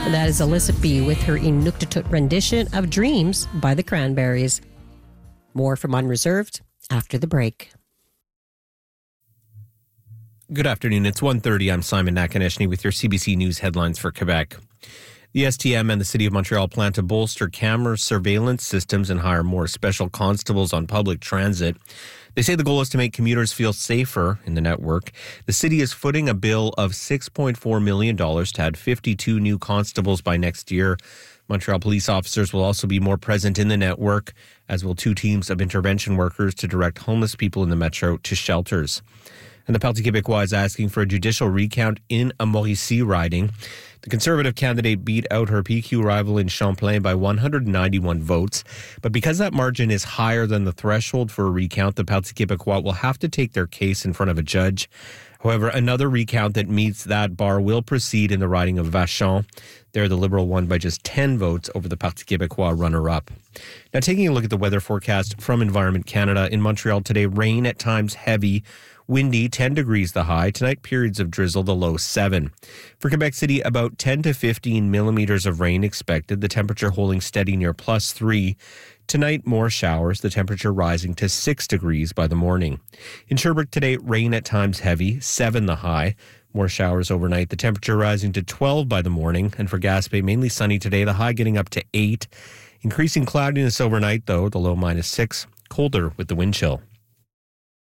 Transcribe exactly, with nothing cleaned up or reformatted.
That is Alyssa B. with her Inuktitut rendition of Dreams by the Cranberries. More from Unreserved after the break. Good afternoon. It's one thirty. I'm Simon Nakaneshny with your C B C News headlines for Quebec. The S T M and the City of Montreal plan to bolster camera surveillance systems and hire more special constables on public transit. They say the goal is to make commuters feel safer in the network. The city is footing a bill of six point four million dollars to add fifty-two new constables by next year. Montreal police officers will also be more present in the network, as will two teams of intervention workers to direct homeless people in the metro to shelters. And the Parti Québécois is asking for a judicial recount in a Mauricie riding. The Conservative candidate beat out her P Q rival in Champlain by one hundred ninety-one votes. But because that margin is higher than the threshold for a recount, the Parti Québécois will have to take their case in front of a judge. However, another recount that meets that bar will proceed in the riding of Vachon. There, the Liberal won by just ten votes over the Parti Québécois runner-up. Now, taking a look at the weather forecast from Environment Canada, in Montreal today, rain at times heavy. Windy, ten degrees the high. Tonight, periods of drizzle, the low seven. For Quebec City, about ten to fifteen millimeters of rain expected. The temperature holding steady near plus three. Tonight, more showers, the temperature rising to six degrees by the morning. In Sherbrooke today, rain at times heavy, seven the high. More showers overnight, the temperature rising to twelve by the morning. And for Gaspé, mainly sunny today, the high getting up to eight. Increasing cloudiness overnight, though, the low minus six. Colder with the wind chill.